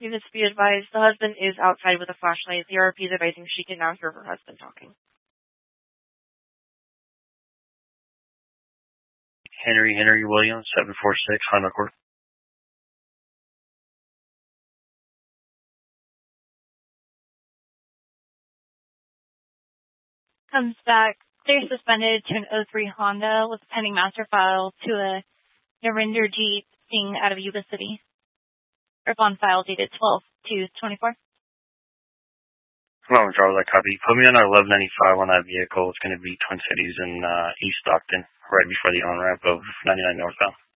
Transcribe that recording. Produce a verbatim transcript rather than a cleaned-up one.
Units be advised, the husband is outside with a flashlight. The R P is advising she can now hear her husband talking. Henry Henry Williams, seven four six, Honda Court. Comes back, clear suspended to an oh three Honda with pending master file to a Narinder Jeep being out of Yuba City. Or on file dated twelve two twenty-four. Come on, Charles, I copy. Put me on our eleven ninety-five on that vehicle. It's going to be Twin Cities in uh, East Stockton, right before the on-ramp of ninety-nine northbound.